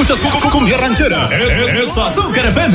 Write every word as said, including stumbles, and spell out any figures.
escuchas cu- cu- cumbia ranchera. Es, es Azúcar F M.